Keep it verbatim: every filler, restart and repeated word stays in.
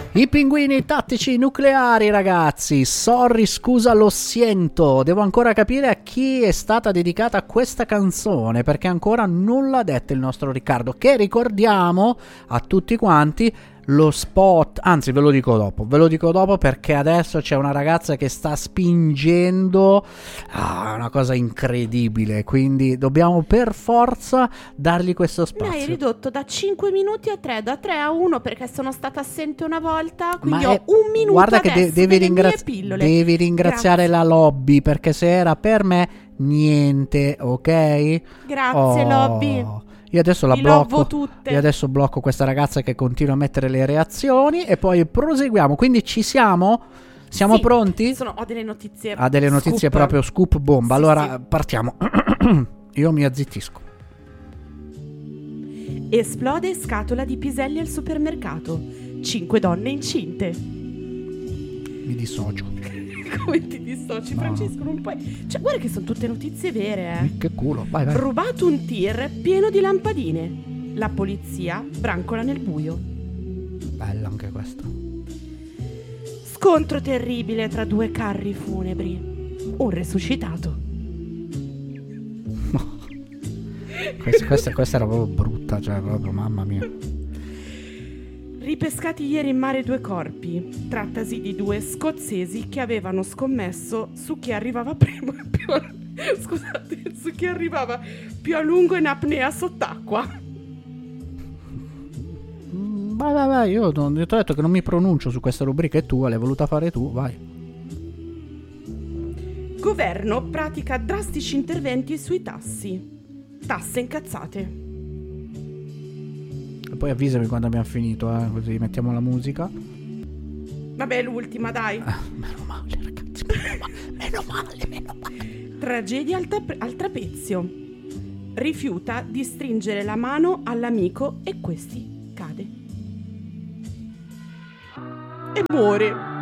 I pinguini tattici nucleari, ragazzi. Sorry, scusa, lo sento. Devo ancora capire a chi è stata dedicata questa canzone, perché ancora non l'ha detto il nostro Riccardo, che ricordiamo a tutti quanti lo spot, anzi ve lo dico dopo, ve lo dico dopo perché adesso c'è una ragazza che sta spingendo, ah, una cosa incredibile, quindi dobbiamo per forza dargli questo spazio. Mi hai ridotto da cinque minuti a tre, da tre a uno perché sono stata assente una volta, quindi Ma ho è, un minuto guarda che adesso de- devi, delle ringraz- mie pillole. devi ringraziare Grazie. la lobby, perché se era per me niente, ok? Grazie, Oh. lobby. Io adesso la Vi blocco. lovo tutte. Io adesso blocco questa ragazza che continua a mettere le reazioni e poi proseguiamo. Quindi ci siamo? Siamo Sì, pronti? Sono, ho delle notizie. Ha delle notizie scoop. proprio scoop bomba. Sì, allora sì. partiamo. Io mi azzittisco. Esplode scatola di piselli al supermercato. Cinque donne incinte. Mi dissocio. Come ti dissoci, No. Francesco? Non puoi. Cioè, guarda che sono tutte notizie vere, eh. Che culo. Vai, vai. Rubato un tir pieno di lampadine. La polizia brancola nel buio. Bella anche questa. Scontro terribile tra due carri funebri. Un resuscitato. Questa, questa, questa era proprio brutta, cioè proprio mamma mia. Ripescati ieri in mare due corpi. Trattasi di due scozzesi che avevano scommesso su chi arrivava prima più a... Scusate, su chi arrivava più a lungo in apnea sott'acqua. Mm, Vai, vai, vai. Io non- io ti ho detto che non mi pronuncio su questa rubrica, è tua, l'hai voluta fare tu, vai. Governo pratica drastici interventi sui tassi. Tasse incazzate. E poi avvisami quando abbiamo finito, eh, così mettiamo la musica. Vabbè, l'ultima, dai. Ah, meno male, ragazzi, meno male, meno male, meno male. Tragedia al, tra- al trapezio. Rifiuta di stringere la mano all'amico e questi cade. E muore.